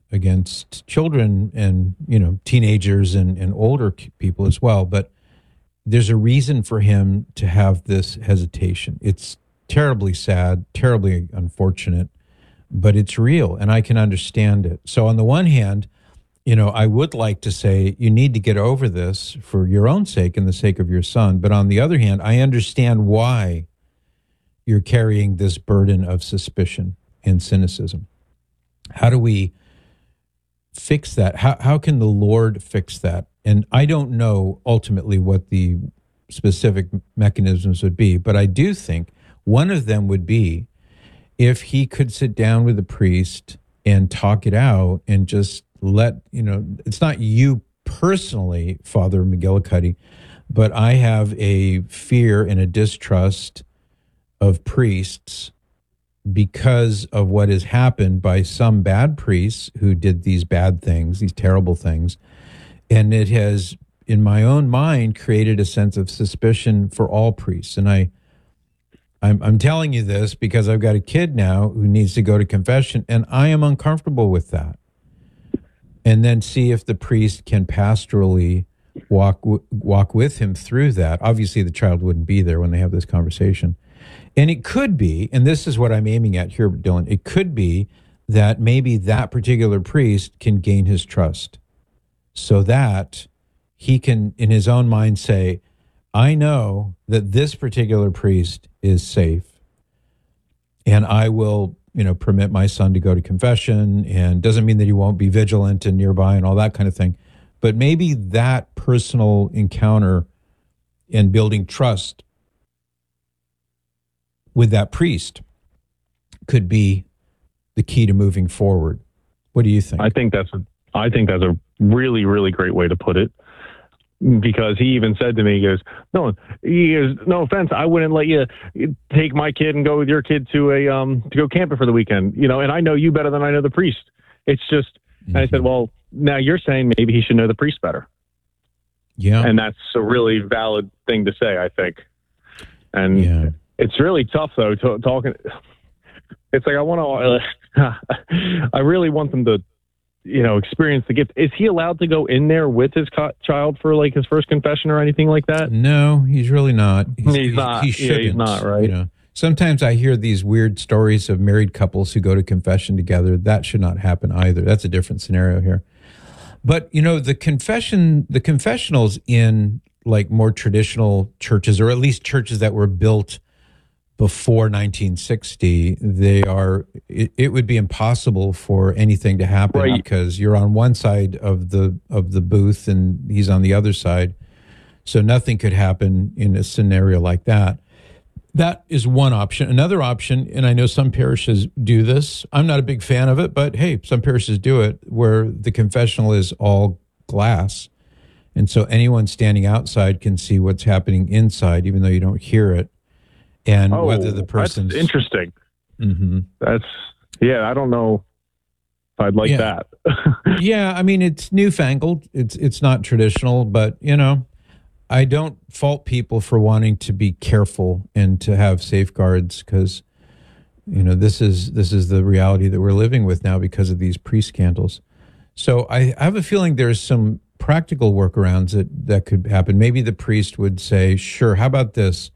against children and, you know, teenagers and, and older people as well. But there's a reason for him to have this hesitation. It's terribly sad, terribly unfortunate, but it's real and I can understand it. So on the one hand, you know, I would like to say you need to get over this for your own sake and the sake of your son. But on the other hand, I understand why you're carrying this burden of suspicion and cynicism. How do we fix that? How how can the Lord fix that? And I don't know ultimately what the specific mechanisms would be, but I do think one of them would be if he could sit down with the priest and talk it out and just let, you know, it's not you personally, Father McGillicuddy, but I have a fear and a distrust of priests because of what has happened by some bad priests who did these bad things, these terrible things. And it has, in my own mind, created a sense of suspicion for all priests. And I, I'm, I'm telling you this because I've got a kid now who needs to go to confession, and I am uncomfortable with that. And then see if the priest can pastorally walk walk with him through that. Obviously, the child wouldn't be there when they have this conversation. And it could be, and this is what I'm aiming at here, Dylan, it could be that maybe that particular priest can gain his trust so that he can, in his own mind, say, I know that this particular priest is safe, and I will, you know, permit my son to go to confession, and doesn't mean that he won't be vigilant and nearby and all that kind of thing. But maybe that personal encounter and building trust with that priest could be the key to moving forward. What do you think? I think that's a, I think that's a really, really great way to put it. Because he even said to me, he goes, no, he goes, no offense, I wouldn't let you take my kid and go with your kid to a um to go camping for the weekend, you know, and I know you better than I know the priest. It's just, mm-hmm. And I said, well, now you're saying maybe he should know the priest better. Yeah. And that's a really valid thing to say, I think. And yeah. It's really tough, though, to, talking. It's like I want to, uh, I really want them to, you know, experience the gift. Is he allowed to go in there with his co- child for like his first confession or anything like that? No, he's really not. He's, he's not. He shouldn't. Yeah, he's not, right? You know, sometimes I hear these weird stories of married couples who go to confession together. That should not happen either. That's a different scenario here. But, you know, the confession, the confessionals in like more traditional churches, or at least churches that were built before nineteen sixty, they are, it, it would be impossible for anything to happen, right? Because you're on one side of the of the booth and he's on the other side. So nothing could happen in a scenario like that. That is one option. Another option, and I know some parishes do this. I'm not a big fan of it, but hey, some parishes do it, where the confessional is all glass. And so anyone standing outside can see what's happening inside, even though you don't hear it. And oh, whether the person's that's interesting. Mm-hmm. That's, yeah, I don't know if I'd like yeah. that. Yeah, I mean, it's newfangled. It's it's not traditional, but, you know, I don't fault people for wanting to be careful and to have safeguards because, you know, this is this is the reality that we're living with now because of these pre-scandals. So I, I have a feeling there's some practical workarounds that, that could happen. Maybe the priest would say, sure, how about this?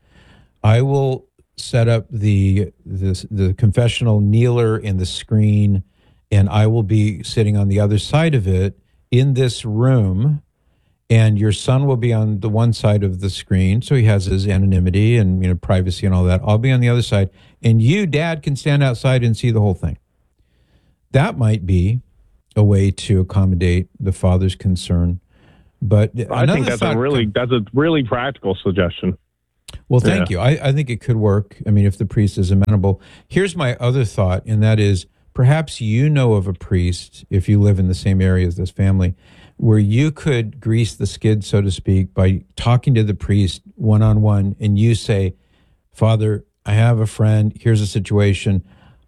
I will set up the, the the confessional kneeler and the screen, and I will be sitting on the other side of it in this room, and your son will be on the one side of the screen, so he has his anonymity and, you know, privacy and all that. I'll be on the other side, and you, Dad, can stand outside and see the whole thing. That might be a way to accommodate the father's concern. But I think that's a really com- that's a really practical suggestion. Well, thank yeah. you. I, I think it could work. I mean, if the priest is amenable. Here's my other thought, and that is perhaps you know of a priest, if you live in the same area as this family, where you could grease the skid, so to speak, by talking to the priest one-on-one, and you say, Father, I have a friend. Here's a situation.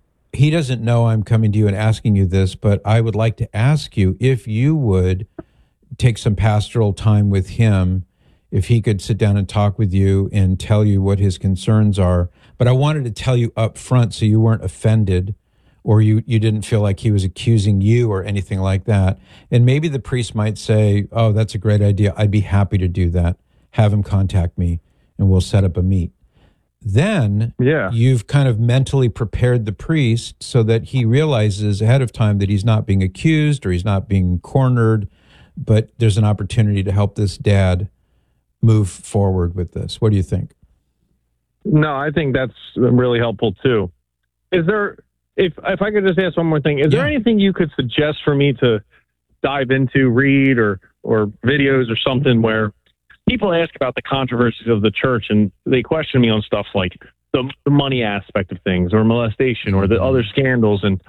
He doesn't know I'm coming to you and asking you this, but I would like to ask you if you would take some pastoral time with him, if he could sit down and talk with you and tell you what his concerns are. But I wanted to tell you up front so you weren't offended or you, you didn't feel like he was accusing you or anything like that. And maybe the priest might say, oh, that's a great idea. I'd be happy to do that. Have him contact me and we'll set up a meet. Then yeah. you've kind of mentally prepared the priest so that he realizes ahead of time that he's not being accused or he's not being cornered, but there's an opportunity to help this dad move forward with this. What do you think? No, I think that's really helpful too. Is there, if if I could just ask one more thing, is yeah. there anything you could suggest for me to dive into, read, or or videos or something where people ask about the controversies of the church and they question me on stuff like the, the money aspect of things or molestation or the other scandals, and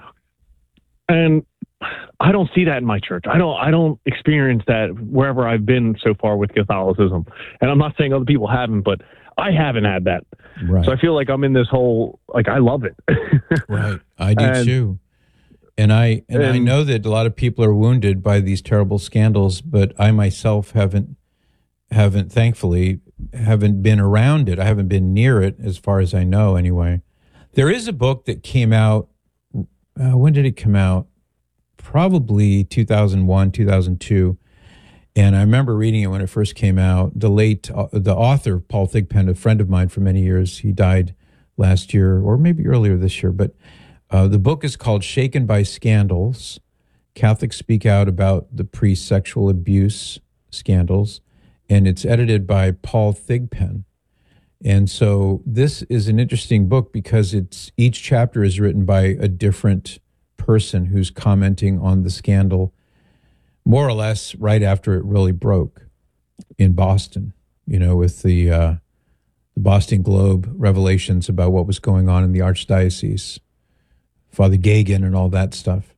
and I don't see that in my church. I don't I don't experience that wherever I've been so far with Catholicism. And I'm not saying other people haven't, but I haven't had that. Right. So I feel like I'm in this whole, like, I love it. Right. I do and, too. And I and, and I know that a lot of people are wounded by these terrible scandals, but I myself haven't haven't thankfully haven't been around it. I haven't been near it as far as I know anyway. There is a book that came out, uh, when did it come out? Probably two thousand one, two thousand two. And I remember reading it when it first came out. The late, uh, the author, Paul Thigpen, a friend of mine for many years, he died last year or maybe earlier this year. But uh, the book is called Shaken by Scandals. Catholics Speak Out About the Priest's Sexual Abuse Scandals. And it's edited by Paul Thigpen. And so this is an interesting book because it's each chapter is written by a different person who's commenting on the scandal more or less right after it really broke in Boston, you know, with the, uh, the Boston Globe revelations about what was going on in the Archdiocese, Father Gagan and all that stuff.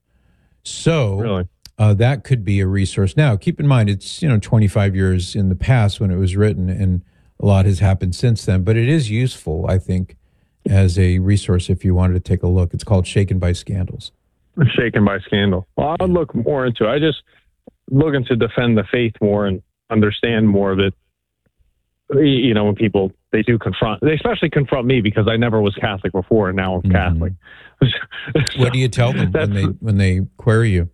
So really? uh, that could be a resource. Now, keep in mind, it's, you know, twenty-five years in the past when it was written, and a lot has happened since then, but it is useful, I think, as a resource if you wanted to take a look. It's called Shaken by Scandals. Shaken by Scandal. Well, I'll look more into it. I just looking to defend the faith more and understand more of it. You know, when people, they do confront, they especially confront me because I never was Catholic before and now I'm mm-hmm. Catholic. So, what do you tell them when they when they query you?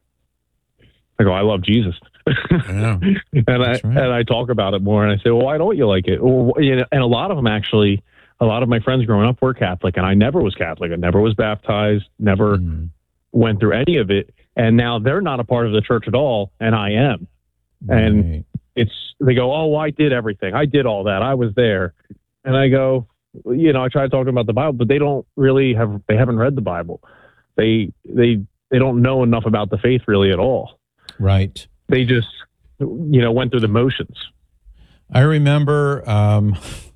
I go, I love Jesus. Yeah, and I right. and I talk about it more and I say, well, why don't you like it? Well, you know, and a lot of them actually, a lot of my friends growing up were Catholic and I never was Catholic. I never was baptized, never mm-hmm. went through any of it. And now they're not a part of the church at all, and I am. Right. And it's, they go, oh, well, I did everything. I did all that. I was there. And I go, you know, I try to talk to them about the Bible, but they don't really have, they haven't read the Bible. They, they, they don't know enough about the faith really at all. Right. They just, you know, went through the motions. I remember um,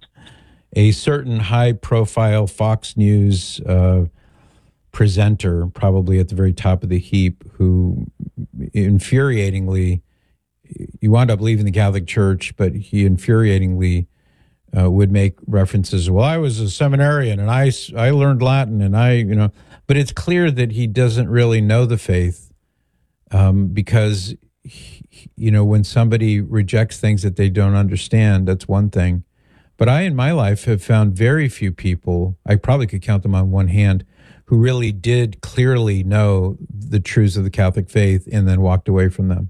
a certain high profile Fox News uh, presenter, probably at the very top of the heap, who infuriatingly, he wound up leaving the Catholic Church, but he infuriatingly uh, would make references. Well, I was a seminarian and I, I learned Latin and I, you know, but it's clear that he doesn't really know the faith um, because, he, you know, when somebody rejects things that they don't understand, that's one thing. But I, in my life, have found very few people, I probably could count them on one hand, who really did clearly know the truths of the Catholic faith and then walked away from them.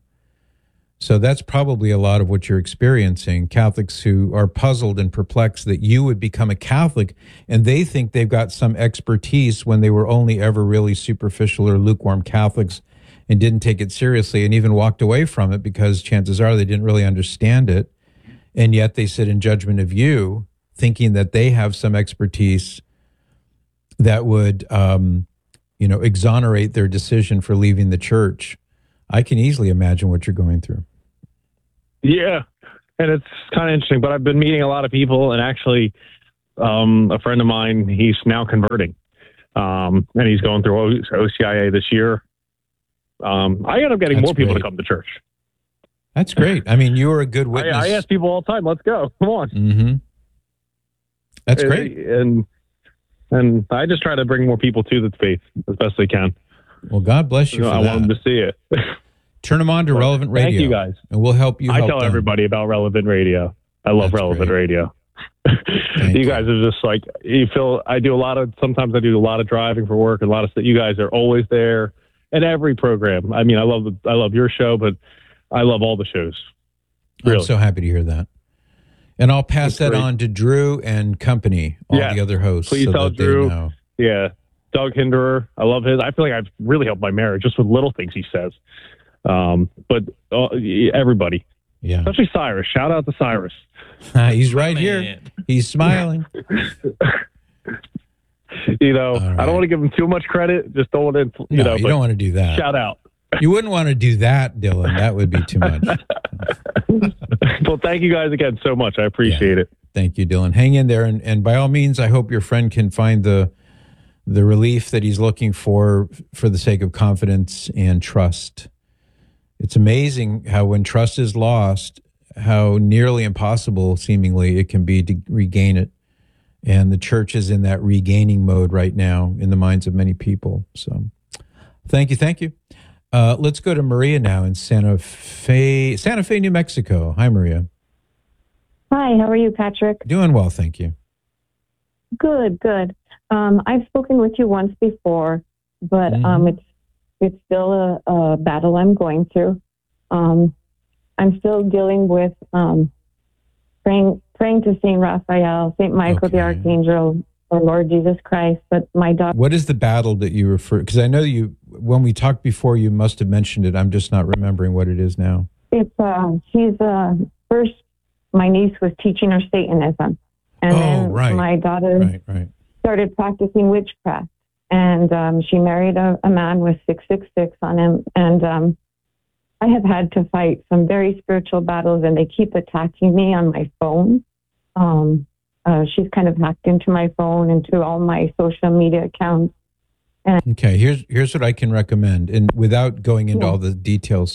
So that's probably a lot of what you're experiencing. Catholics who are puzzled and perplexed that you would become a Catholic and they think they've got some expertise when they were only ever really superficial or lukewarm Catholics and didn't take it seriously and even walked away from it because chances are they didn't really understand it. And yet they sit in judgment of you thinking that they have some expertise that would, um, you know, exonerate their decision for leaving the church. I can easily imagine what you're going through. Yeah, and it's kind of interesting, but I've been meeting a lot of people, and actually um, a friend of mine, he's now converting, um, and he's going through O C I A this year. Um, I end up getting That's more people great. to come to church. That's great. I mean, you were a good witness. I, I ask people all the time, let's go, come on. Mm-hmm. That's great. And, and I just try to bring more people to the faith as best I can. Well, God bless you you know, for I that. want them to see it. Turn them on to well, Relevant Radio. Thank you, guys. And we'll help you I help tell them. everybody about Relevant Radio. I love That's Relevant great. Radio. you guys are just like, you feel, I do a lot of, sometimes I do a lot of driving for work, and a lot of stuff. You guys are always there at every program. I mean, I love, the, I love your show, but I love all the shows. Really. I'm so happy to hear that. And I'll pass That's that great. on to Drew and company, all Yeah. the other hosts. Please so tell that they Drew. know. Yeah. Doug Hinderer. I love his. I feel like I've really helped my marriage just with little things he says. Um, but uh, everybody, yeah, especially Cyrus. Shout out to Cyrus. He's right here. He's smiling. You know, I don't want to give him too much credit. Just don't want to, you No, know. you but don't want to do that. Shout out. You wouldn't want to do that, Dylan. That would be too much. Well, thank you guys again so much. I appreciate it. Thank you, Dylan. Hang in there, and, and by all means, I hope your friend can find the the relief that he's looking for for the sake of confidence and trust. It's amazing how when trust is lost, how nearly impossible, seemingly, it can be to regain it. And the church is in that regaining mode right now in the minds of many people. So thank you, thank you. Uh, let's go to Maria now in Santa Fe, Santa Fe, New Mexico. Hi, Maria. Hi, how are you, Patrick? Doing well, thank you. Good, good. Um, I've spoken with you once before, but Mm-hmm. um, it's it's still a, a battle I'm going through. Um, I'm still dealing with um, praying praying to Saint Raphael, Saint Michael the Archangel, or Lord Jesus Christ. But my daughter. What is the battle that you refer? Because I know you, when we talked before, you must have mentioned it. I'm just not remembering what it is now. It's uh, she's uh, first. My niece was teaching her Satanism, and Oh, then right. my daughter Right, right. started practicing witchcraft. And um, she married a, a man with six six six on him. And um, I have had to fight some very spiritual battles, and they keep attacking me on my phone. Um, uh, she's kind of hacked into my phone, into all my social media accounts. And Okay, here's here's what I can recommend, and without going into all the details,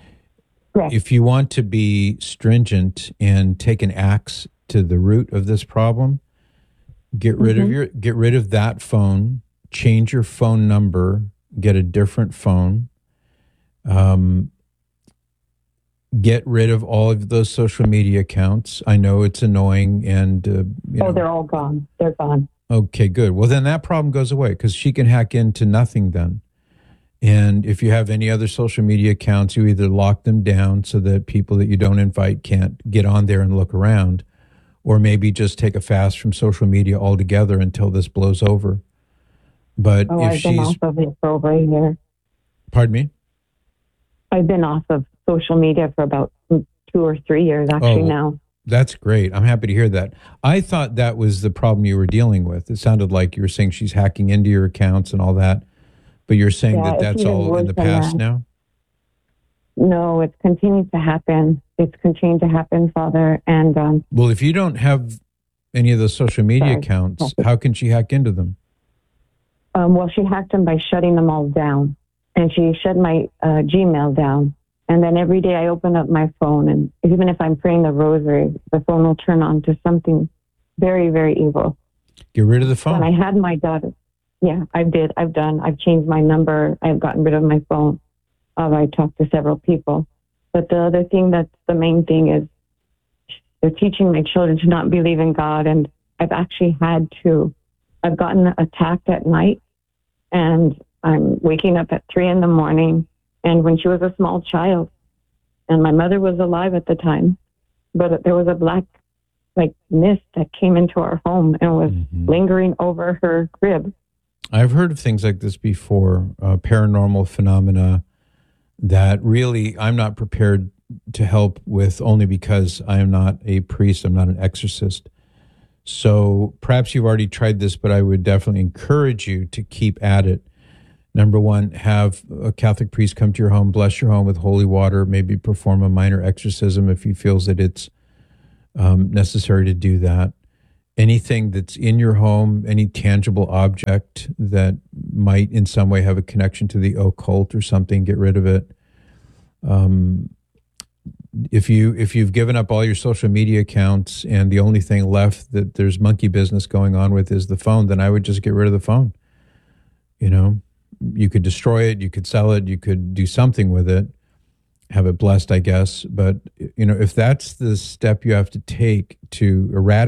if you want to be stringent and take an axe to the root of this problem, get rid of Mhm. your get rid of that phone, change your phone number, get a different phone. Um, get rid of all of those social media accounts. I know it's annoying, and uh, you oh, know. they're all gone. They're gone. Okay, good. Well, then that problem goes away because she can hack into nothing then. And if you have any other social media accounts, you either lock them down so that people that you don't invite can't get on there and look around, or maybe just take a fast from social media altogether until this blows over. But Oh, if I've been she's, off of it for over a year. pardon me? I've been off of social media for about two or three years, actually, Oh, now. That's great. I'm happy to hear that. I thought that was the problem you were dealing with. It sounded like you were saying she's hacking into your accounts and all that, but you're saying Yeah, that it's that's even all in worse the than past that. now? No, it's continued to happen. It's continued to happen, Father. And um, Well, if you don't have any of those social media Sorry. accounts, how can she hack into them? um, well, she hacked them by shutting them all down. And she shut my uh, Gmail down. And then every day I open up my phone, and even if I'm praying the rosary, the phone will turn on to something very, very evil. Get rid of the phone. When I had my daughter, yeah, I did. I've done. I've changed my number. I've gotten rid of my phone. Uh, I talked to several people. But the other thing that's the main thing is they're teaching my children to not believe in God. And I've actually had to, I've gotten attacked at night, and I'm waking up at three in the morning. And when she was a small child, and my mother was alive at the time, but there was a black, like, mist that came into our home and was lingering over her crib. I've heard of things like this before, uh, paranormal phenomena that really I'm not prepared to help with, only because I am not a priest, I'm not an exorcist. So perhaps you've already tried this, but I would definitely encourage you to keep at it. Number one, have a Catholic priest come to your home, bless your home with holy water, maybe perform a minor exorcism if he feels that it's um, necessary to do that. Anything that's in your home, any tangible object that might in some way have a connection to the occult or something, get rid of it. Um, if you if you've given up all your social media accounts and the only thing left that there's monkey business going on with is the phone, then I would just get rid of the phone. You know, you could destroy it, you could sell it, you could do something with it, have it blessed, I guess. But you know, if that's the step you have to take to eradicate